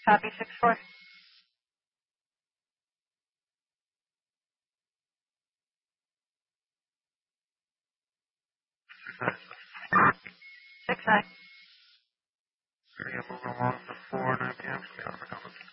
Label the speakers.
Speaker 1: Copy 6-4. Six nine.
Speaker 2: So you're moving along the 4 9 p.m.